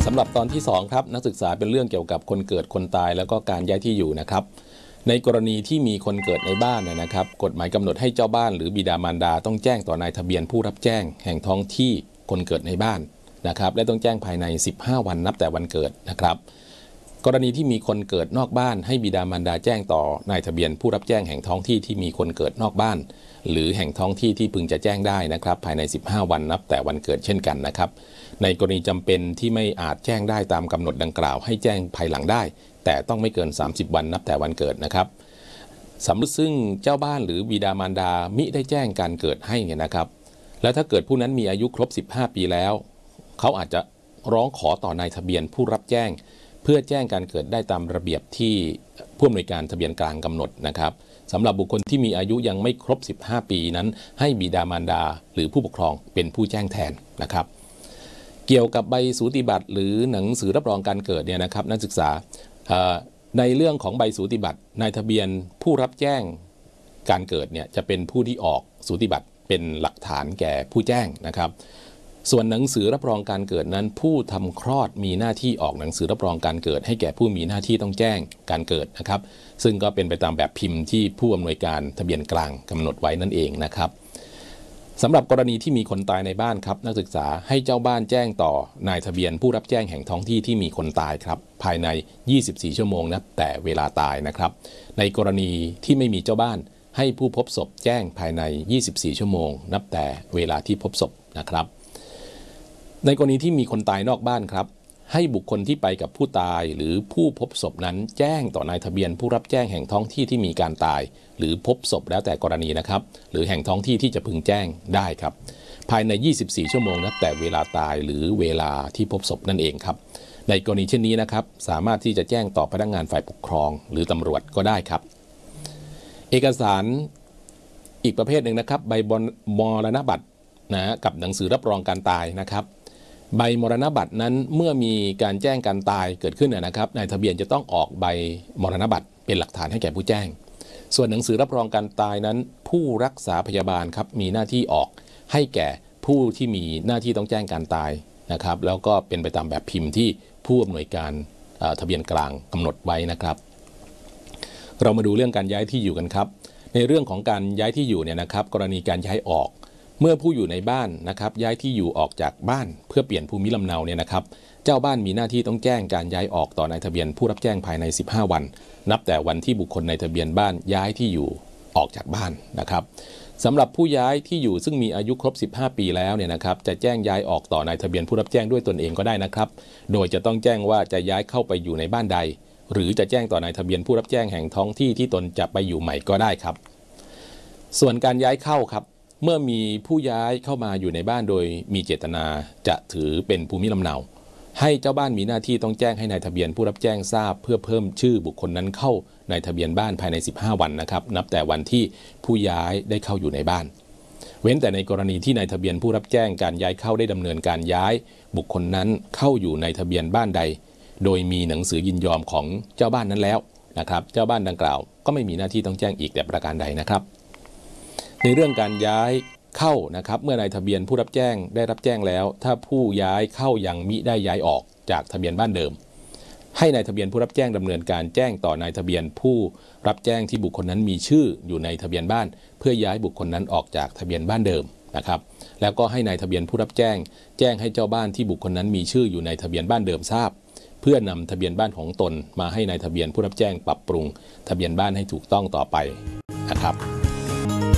สำหรับตอนที่2ครับนักศึกษาเป็นเรื่องเกี่ยวกับคนเกิดคนตายแล้วก็การย้ายที่อยู่นะครับในกรณีที่มีคนเกิดในบ้านนะครับกฎหมายกำหนดให้เจ้าบ้านหรือบิดามารดาต้องแจ้งต่อนายทะเบียนผู้รับแจ้งแห่งท้องที่คนเกิดในบ้านนะครับและต้องแจ้งภายใน15วันนับแต่วันเกิดนะครับกรณีที่มีคนเกิดนอกบ้านให้บิดามารดาแจ้งต่อนายทะเบียนผู้รับแจ้งแห่งท้องที่ที่มีคนเกิดนอกบ้านหรือแห่งท้องที่ที่พึงจะแจ้งได้นะครับภายใน15วันนับแต่วันเกิดเช่นกันนะครับในกรณีจำเป็นที่ไม่อาจแจ้งได้ตามกำหนดดังกล่าวให้แจ้งภายหลังได้แต่ต้องไม่เกิน30วันนับแต่วันเกิดนะครับสำหรับซึ่งเจ้าบ้านหรือบิดามารดามิได้แจ้งการเกิดให้เนี่ยนะครับและถ้าเกิดผู้นั้นมีอายุครบ15ปีแล้วเขาอาจจะร้องขอต่อนายทะเบียนผู้รับแจ้งเพื่อแจ้งการเกิดได้ตามระเบียบที่ผู้อำนวยการทะเบียนกลางกำหนดนะครับสำหรับบุคคลที่มีอายุยังไม่ครบ15ปีนั้นให้บิดามารดาหรือผู้ปกครองเป็นผู้แจ้งแทนนะครับเกี่ยวกับใบสูติบัตรหรือหนังสือรับรองการเกิดเนี่ยนะครับนักศึกษาในเรื่องของใบสูติบัตรนายทะเบียนผู้รับแจ้งการเกิดเนี่ยจะเป็นผู้ที่ออกสูติบัตรเป็นหลักฐานแก่ผู้แจ้งนะครับส่วนหนังสือรับรองการเกิดนั้นผู้ทำคลอดมีหน้าที่ออกหนังสือรับรองการเกิดให้แก่ผู้มีหน้าที่ต้องแจ้งการเกิดนะครับซึ่งก็เป็นไปตามแบบพิมพ์ที่ผู้อำนวยการทะเบียนกลางกำหนดไว้นั่นเองนะครับสำหรับกรณีที่มีคนตายในบ้านครับนักศึกษาให้เจ้าบ้านแจ้งต่อนายทะเบียนผู้รับแจ้งแห่งท้องที่ที่มีคนตายครับภายใน24ชั่วโมงนับแต่เวลาตายนะครับในกรณีที่ไม่มีเจ้าบ้านให้ผู้พบศพแจ้งภายใน24ชั่วโมงนับแต่เวลาที่พบศพนะครับในกรณีที่มีคนตายนอกบ้านครับให้บุคคลที่ไปกับผู้ตายหรือผู้พบศพนั้นแจ้งต่อนายทะเบียนผู้รับแจ้งแห่งท้องที่ที่มีการตายหรือพบศพแล้วแต่กรณีนะครับหรือแห่งท้องที่ที่จะพึงแจ้งได้ครับภายใน24ชั่วโมงนับแต่เวลาตายหรือเวลาที่พบศพนั่นเองครับในกรณีเช่นนี้นะครับสามารถที่จะแจ้งต่อพนักงานฝ่ายปกครองหรือตำรวจก็ได้ครับเอกสารอีกประเภทหนึ่งนะครับใบมรณบัตรนะกับหนังสือรับรองการตายนะครับใบมรณบัตรนั้นเมื่อมีการแจ้งการตายเกิดขึ้นนะครับนายทะเบียนจะต้องออกใบมรณบัตรเป็นหลักฐานให้แก่ผู้แจ้งส่วนหนังสือรับรองการตายนั้นผู้รักษาพยาบาลครับมีหน้าที่ออกให้แก่ผู้ที่มีหน้าที่ต้องแจ้งการตายนะครับแล้วก็เป็นไปตามแบบพิมพ์ที่ผู้อำนวยการทะเบียนกลางกำหนดไว้นะครับเรามาดูเรื่องการย้ายที่อยู่กันครับในเรื่องของการย้ายที่อยู่เนี่ยนะครับกรณีการย้ายออกเมื่อผู้อยู่ในบ้านนะครับย้ายที่อยู่ออกจากบ้านเพื่อเปลี่ยนภูมิลำเนาเนี่ยนะครับเจ้าบ้านมีหน้าที่ต้องแจ้งการย้ายออกต่อนายทะเบียนผู้รับแจ้งภายใน15วันนับแต่วันที่บุคคลในทะเบียนบ้านย้ายที่อยู่ออกจากบ้านนะครับสำหรับผู้ย้ายที่อยู่ซึ่งมีอายุครบ15ปีแล้วเนี่ยนะครับจะแจ้งย้ายออกต่อนายทะเบียนผู้รับแจ้งด้วยตนเองก็ได้นะครับโดยจะต้องแจ้งว่าจะย้ายเข้าไปอยู่ในบ้านใดหรือจะแจ้งต่อนายทะเบียนผู้รับแจ้งแห่งท้องที่ที่ตนจะไปอยู่ใหม่ก็ได้ครับส่วนการย้ายเข้าครับเมื่อมีผู้ย้ายเข้ามาอยู่ในบ้านโดยมีเจตนาจะถือเป็นภูมิลำเนาให้เจ้าบ้านมีหน้าที่ต้องแจ้งให้นายทะเบียนผู้รับแจ้งทราบเพื่อเพิ่มชื่อบุคคลนั้นเข้าในทะเบียนบ้านภายใน15วันนะครับนับแต่วันที่ผู้ย้ายได้เข้าอยู่ในบ้านเว้นแต่ในกรณีที่นายทะเบียนผู้รับแจ้งการย้ายเข้าได้ดำเนินการย้ายบุคคลนั้นเข้าอยู่ในทะเบียนบ้านใดโดยมีหนังสือยินยอมของเจ้าบ้านนั้นแล้วนะครับเจ้าบ้านดังกล่าวก็ไม่มีหน้าที่ต้องแจ้งอีกแต่ประการใดนะครับในเรื่องการย้ายเข้านะครับเมื่อนายทะเบียนผู้รับแจ้งได้รับแจ้งแล้วถ้าผู้ย้ายเข้ายังมิได้ย้ายออกจากทะเบียนบ้านเดิมให้นายทะเบียนผู้รับแจ้งดำเนินการแจ้งต่อนายทะเบียนผู้รับแจ้งที่บุคคลนั้นมีชื่ออยู่ในทะเบียนบ้านเพื่อย้ายบุคคลนั้นออกจากทะเบียนบ้านเดิมนะครับแล้วก็ให้นายทะเบียนผู้รับแจ้งแจ้งให้เจ้าบ้านที่บุคคลนั้นมีชื่ออยู่ในทะเบียนบ้านเดิมทราบเพื่อนำทะเบียนบ้านของตนมาให้นายทะเบียนผู้รับแจ้งปรับปรุงทะเบียนบ้านให้ถูกต้องต่อไปนะครับ